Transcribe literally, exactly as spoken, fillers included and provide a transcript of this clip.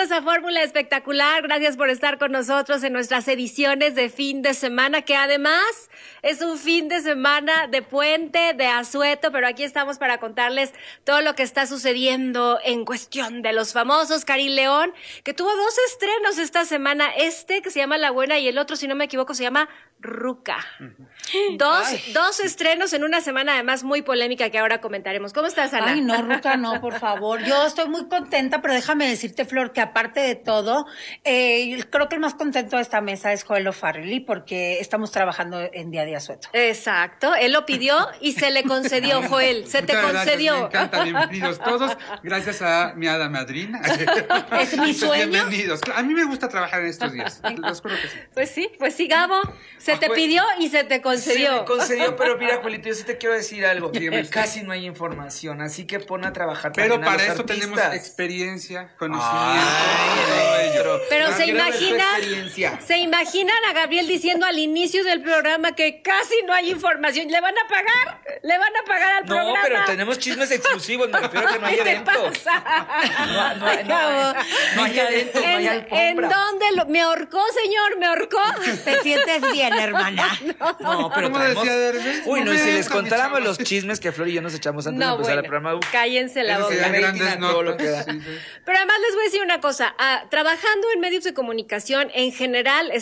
bienvenidos a Fórmula Espectacular. Gracias por estar con nosotros en nuestras ediciones de fin de semana, que además es un fin de semana de puente, de asueto, pero aquí estamos para contarles todo lo que está sucediendo en cuestión de los famosos. Karim León, que tuvo dos estrenos esta semana, este que se llama La Buena y el otro, si no me equivoco, se llama Ruca. Uh-huh. Dos, dos estrenos en una semana, además muy polémica, que ahora comentaremos. ¿Cómo estás, Ana? Ay, no, Ruca, no, por favor. Yo estoy muy contenta, pero déjame decirte, Flor, que aparte de todo, eh, creo que el más contento de esta mesa es Joel O'Farrelly, porque estamos trabajando en día de asueto. Exacto, él lo pidió y se le concedió, Joel, se te Muchas concedió. Gracias, me encanta, bienvenidos todos, gracias a mi hada madrina. Es mi sueño. Bienvenidos. A mí me gusta trabajar en estos días, los juro que sí. Pues sí, pues sí, Gabo, se te pidió y se te concedió. Se me concedió, pero mira, Juelito, yo sí te quiero decir algo. Dígame. Casi no hay información, así que pon a trabajar. Pero también a para los eso artistas. tenemos experiencia, conocimiento. Ay, todo ello. Pero Ah, se quiero ver tu imagina, experiencia. se imaginan a Gabriel diciendo al inicio del programa que casi no hay información. ¿Le van a pagar? ¿Le van a pagar al No, programa? pero tenemos chismes exclusivos, me refiero a que no hay ¿Qué te eventos. pasa? No, no, hay- no, hay- no hay eventos, no hay ¿En, ¿En alfombra. dónde lo, me ahorcó, señor? ¿Me ahorcó? ¿Te sientes bien, hermana? No, pero ¿Cómo traemos... decía Derbez? Uy, no, y si les Momento, mi contáramos chavo. los chismes que Flor y yo nos echamos antes de No, empezar bueno, el programa. uf. cállense la Eso boca. serían Rating grandes a todo lo notas. que da. Sí, sí. Pero además les voy a decir una cosa, ah, trabajando en medios de comunicación en general